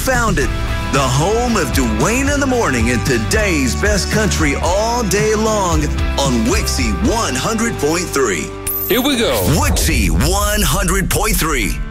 found it. The home of Dwayne in the Morning and today's best country all day long on Wixie 100.3. Here we go. Wixie 100.3.